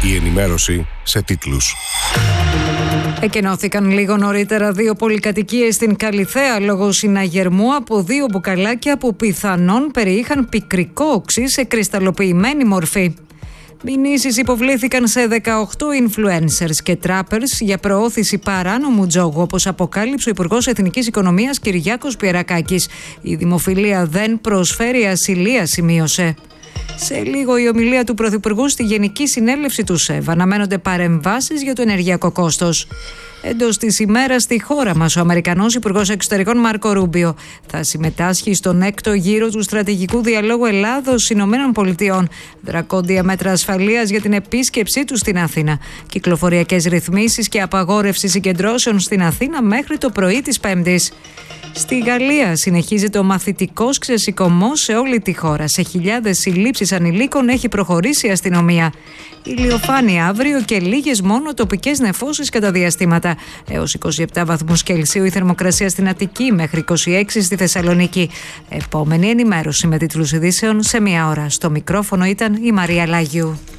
Η ενημέρωση σε τίτλους. Εκενώθηκαν λίγο νωρίτερα 2 πολυκατοικίες στην Καλιθέα λόγω συναγερμού από 2 μπουκαλάκια που πιθανόν περιείχαν πικρικό οξύ σε κρυσταλλοποιημένη μορφή. Μηνύσεις υποβλήθηκαν σε 18 influencers και trappers για προώθηση παράνομου τζόγου, όπως αποκάλυψε ο Υπουργός Εθνικής Οικονομίας Κυριάκος Πιερακάκης. Η δημοφιλία δεν προσφέρει ασυλία, σημείωσε. Σε λίγο η ομιλία του Πρωθυπουργού στη Γενική Συνέλευση του ΣΕΒ. Αναμένονται παρεμβάσεις για το ενεργειακό κόστος. Εντός της ημέρας στη χώρα μας, ο Αμερικανός Υπουργός Εξωτερικών Μάρκο Ρούμπιο θα συμμετάσχει στον 6ο γύρο του στρατηγικού διαλόγου Ελλάδος-Ηνωμένων Πολιτειών. Δρακόντια μέτρα ασφαλείας για την επίσκεψή του στην Αθήνα. Κυκλοφοριακές ρυθμίσεις και απαγόρευση συγκεντρώσεων στην Αθήνα μέχρι το πρωί της Πέμπτης. Στη Γαλλία συνεχίζεται ο μαθητικός ξεσηκωμός σε όλη τη χώρα. Σε χιλιάδες συλλήψεις ανηλίκων έχει προχωρήσει η αστυνομία. Ηλιοφάνεια αύριο και λίγες μόνο τοπικές νεφώσεις κατά διαστήματα. Έως 27 βαθμούς Κελσίου η θερμοκρασία στην Αττική, μέχρι 26 στη Θεσσαλονίκη. Επόμενη ενημέρωση με τίτλους ειδήσεων σε 1 ώρα. Στο μικρόφωνο ήταν η Μαρία Λάγιου.